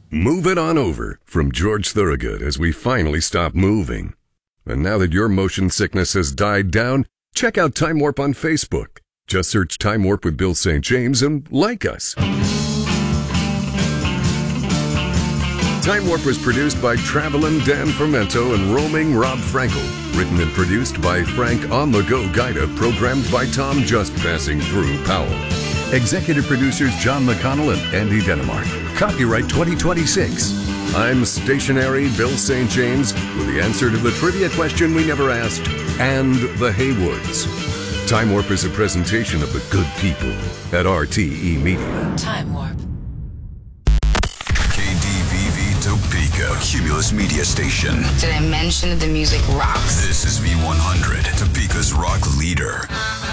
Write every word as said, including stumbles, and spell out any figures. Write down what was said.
Move It On Over from George Thorogood as we finally stop moving. And now that your motion sickness has died down, check out Time Warp on Facebook. Just search Time Warp with Bill Saint James and like us. Time Warp was produced by Travelin' Dan Fermento and Roaming Rob Frankel. Written and produced by Frank On The Go Guida, programmed by Tom Just Passing Through Powell. Executive producers John McConnell and Andy Denemark. Copyright twenty twenty-six. I'm stationary Bill Saint James with the answer to the trivia question we never asked and the Haywoods. Time Warp is a presentation of the good people at R T E Media. Time Warp. K D V V Topeka, a Cumulus media station. Did I mention that the music rocks? This is V one hundred, Topeka's rock leader.